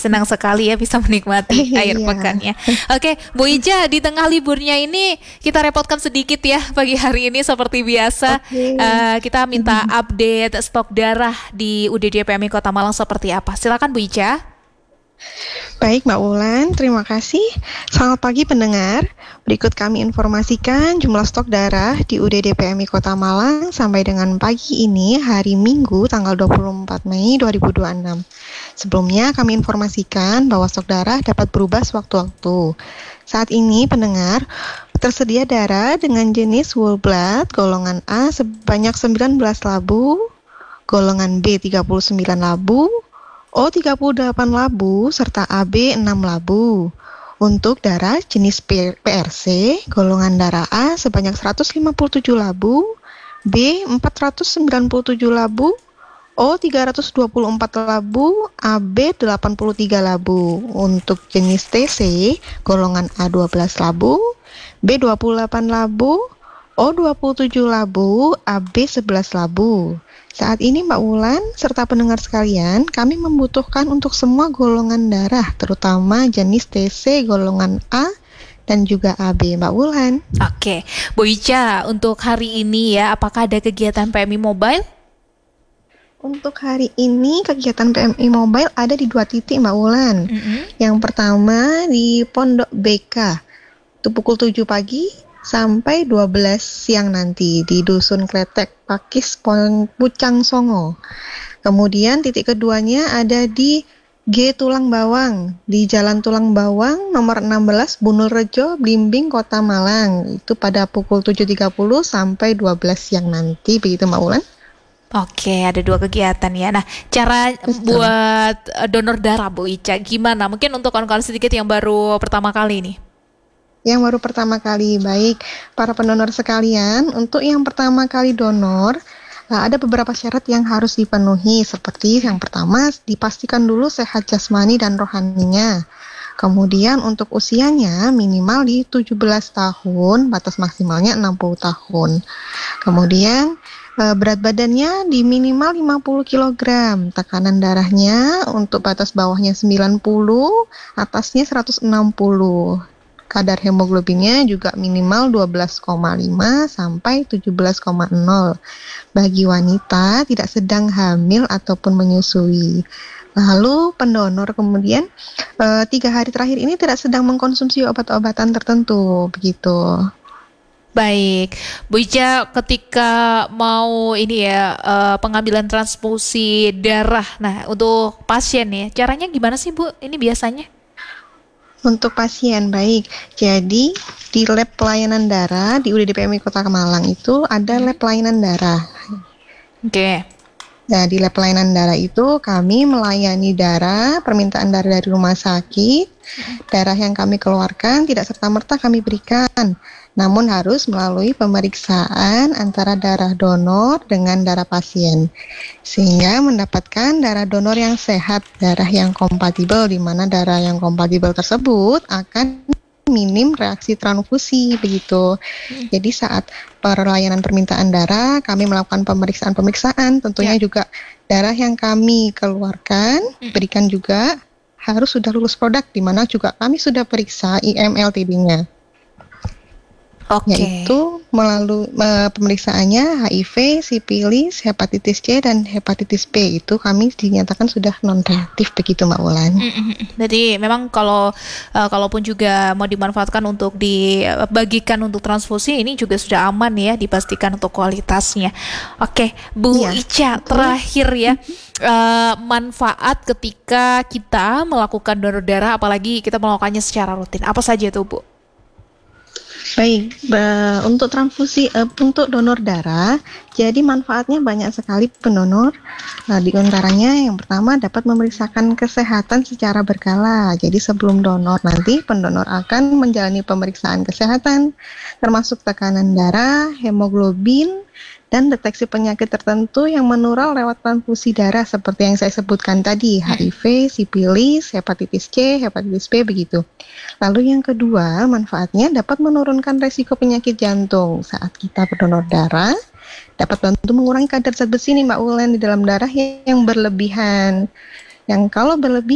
senang sekali ya bisa menikmati air Iya. pekannya. Oke, Bu Ica, di tengah liburnya ini kita repotkan sedikit ya pagi hari ini seperti biasa. Oke. Kita minta update stok darah di UDD PMI Kota Malang seperti apa. Silakan Bu Ica. Baik Mbak Wulan, terima kasih. Selamat pagi pendengar. Berikut kami informasikan jumlah stok darah di UDD PMI Kota Malang sampai dengan pagi ini hari Minggu tanggal 24 Mei 2026. Sebelumnya kami informasikan bahwa stok darah dapat berubah sewaktu-waktu. Saat ini pendengar, tersedia darah dengan jenis whole blood golongan A sebanyak 19 labu, golongan B 39 labu, O 38 labu, serta AB 6 labu. Untuk darah jenis PRC, golongan darah A sebanyak 157 labu, B 497 labu, O 324 labu, AB 83 labu. Untuk jenis TC, golongan A 12 labu, B 28 labu, O 27 labu, AB 11 labu. Saat ini Mbak Wulan serta pendengar sekalian, kami membutuhkan untuk semua golongan darah, terutama jenis TC golongan A dan juga AB, Mbak Wulan. Oke, Bu Ica, untuk hari ini ya, apakah ada kegiatan PMI Mobile? Untuk hari ini kegiatan PMI Mobile ada di 2 titik Mbak Wulan. Yang pertama di Pondok BK, itu pukul 7 pagi sampai 12 siang nanti di Dusun Kletek, Pakis, Pucang Songo. Kemudian titik keduanya ada di G Tulang Bawang, di Jalan Tulang Bawang nomor 16 Bunul Rejo, Blimbing, Kota Malang. Itu pada pukul 7.30 sampai 12 siang nanti, begitu Mbak Ulan. Oke, ada 2 kegiatan ya. Nah, cara buat donor darah Bu Ica gimana? Mungkin untuk kawan-kawan sedikit yang baru pertama kali nih. Yang baru pertama kali, baik para pendonor sekalian, untuk yang pertama kali donor, ada beberapa syarat yang harus dipenuhi, seperti yang pertama, dipastikan dulu sehat jasmani dan rohaninya. Kemudian untuk usianya minimal di 17 tahun, batas maksimalnya 60 tahun. Kemudian berat badannya di minimal 50 kg, tekanan darahnya untuk batas bawahnya 90, atasnya 160. Kadar hemoglobinnya juga minimal 12,5 sampai 17,0. Bagi wanita tidak sedang hamil ataupun menyusui. Lalu pendonor kemudian 3 hari terakhir ini tidak sedang mengkonsumsi obat-obatan tertentu, begitu. Baik, Bu Ica, ketika mau ini ya pengambilan transfusi darah, nah untuk pasien ya, caranya gimana sih Bu? Ini biasanya? Untuk pasien, baik. Jadi di lab pelayanan darah di UDD PMI Kota Malang itu ada lab pelayanan darah. Oke. Nah, di lab pelayanan darah itu kami melayani darah, permintaan darah dari rumah sakit. Darah yang kami keluarkan tidak serta-merta kami berikan, namun harus melalui pemeriksaan antara darah donor dengan darah pasien, sehingga mendapatkan darah donor yang sehat, darah yang kompatibel, di mana darah yang kompatibel tersebut akan minim reaksi transfusi, begitu. Jadi saat pelayanan permintaan darah, kami melakukan pemeriksaan, tentunya juga darah yang kami keluarkan, berikan juga harus sudah lulus produk, di mana juga kami sudah periksa IMLTB-nya. Oke. Yaitu melalui pemeriksaannya HIV, sipilis, hepatitis C, dan hepatitis B. Itu kami dinyatakan sudah non-reaktif, begitu Mbak Wulan. Jadi memang kalaupun juga mau dimanfaatkan untuk dibagikan untuk transfusi, ini juga sudah aman ya, dipastikan untuk kualitasnya. Oke, Bu Ica, terakhir ya, manfaat ketika kita melakukan donor darah, apalagi kita melakukannya secara rutin, apa saja tuh Bu? Baik, untuk transfusi, untuk donor darah, jadi manfaatnya banyak sekali pendonor. Di antaranya yang pertama dapat memeriksakan kesehatan secara berkala. Jadi sebelum donor nanti pendonor akan menjalani pemeriksaan kesehatan, termasuk tekanan darah, hemoglobin, dan deteksi penyakit tertentu yang menular lewat transfusi darah seperti yang saya sebutkan tadi, HIV, sipilis, hepatitis C, hepatitis B, begitu. Lalu yang kedua, manfaatnya dapat menurunkan resiko penyakit jantung saat kita berdonor darah, dapat bantu mengurangi kadar zat besi nih Mbak Wulan di dalam darah yang berlebihan. Yang kalau berlebihan